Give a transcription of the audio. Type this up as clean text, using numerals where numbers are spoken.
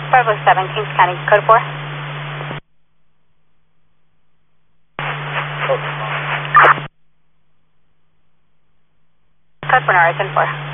507, Kings County, code 4. Code 4, Norris, 4.